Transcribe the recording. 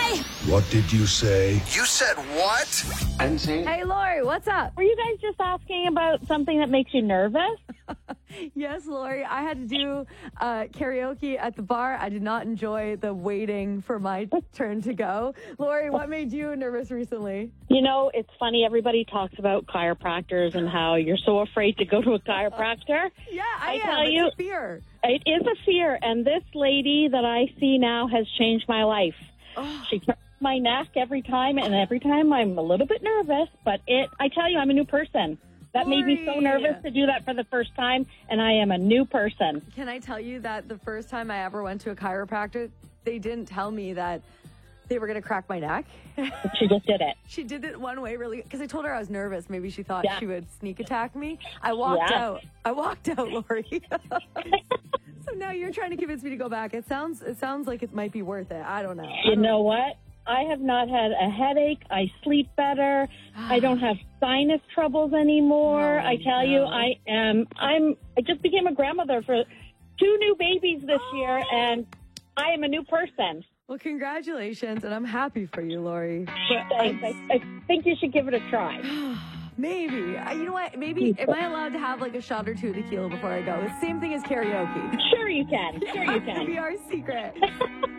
Lori! What did you say? You said what? Hey, Lori, what's up? Were you guys just asking about something that makes you nervous? Yes, Lori, I had to do karaoke at the bar. I did not enjoy the waiting for my turn to go. Lori, what made you nervous recently? You know, it's funny. Everybody talks about chiropractors and how you're so afraid to go to a chiropractor. Yeah, I am. tell It's you, a fear. it is a fear. And this lady that I see now has changed my life. She cracks my neck every time, and every time I'm a little bit nervous. But I tell you, I'm a new person. That made me so Lori. nervous to do that for the first time, and I am a new person. Can I tell you that the first time I ever went to a chiropractor, they didn't tell me that they were going to crack my neck. She just did it. She did it one way, really, because I told her I was nervous. Maybe she thought Yeah. she would sneak attack me. I walked out. Lori. So now you're trying to convince me to go back. It sounds like it might be worth it. I don't know. You know what? I have not had a headache. I sleep better. I don't have sinus troubles anymore. No, I tell you, I just became a grandmother for 2 new babies this year, and I am a new person. Well, congratulations, and I'm happy for you, Lori. But Thanks. I think you should give it a try. maybe. You know what? Maybe, am I allowed to have like a shot or 2 of tequila before I go? It's the same thing as karaoke. Sure you can. Sure you That could can. be our secret.